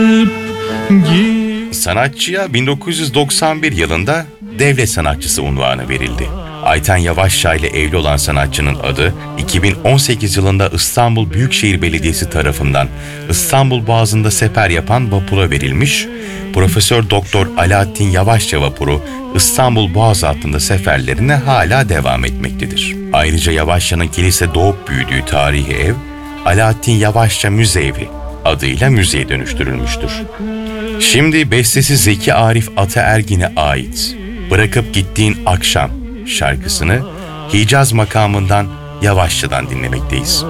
Sanatçıya 1991 yılında devlet sanatçısı unvanı verildi. Ayten Yavaşçay ile evli olan sanatçının adı 2018 yılında İstanbul Büyükşehir Belediyesi tarafından İstanbul Boğazı'nda sefer yapan vapura verilmiş. Profesör Doktor Alaaddin Yavaşça vapuru İstanbul Boğazı hattında seferlerine hala devam etmektedir. Ayrıca Yavaşça'nın kilise doğup büyüdüğü tarihi ev Alaaddin Yavaşça Müzeevi adıyla müzeye dönüştürülmüştür. Şimdi bestesi Zeki Arif Ataergin'e ait "Bırakıp Gittiğin Akşam" şarkısını Hicaz makamından Yavaşça'dan dinlemekteyiz.